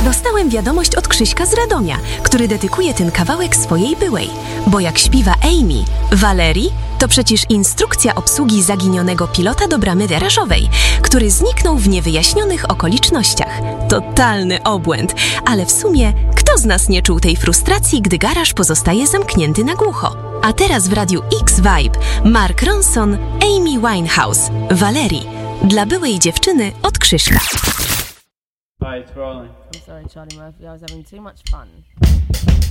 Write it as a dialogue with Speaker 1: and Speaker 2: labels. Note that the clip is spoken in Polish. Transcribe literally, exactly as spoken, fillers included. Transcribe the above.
Speaker 1: Dostałem wiadomość od Krzyśka z Radomia, który dedykuje ten kawałek swojej byłej. Bo jak śpiewa Amy, Valerii, to przecież instrukcja obsługi zaginionego pilota do bramy garażowej, który zniknął w niewyjaśnionych okolicznościach. Totalny obłęd, ale w sumie kto z nas nie czuł tej frustracji, gdy garaż pozostaje zamknięty na głucho? A teraz w Radiu X-Vibe Mark Ronson, Amy Winehouse, Valerii. Dla byłej dziewczyny od Krzyśka.
Speaker 2: Hi, it's rolling.
Speaker 3: I'm sorry, Charlie Murphy. I was having too much fun.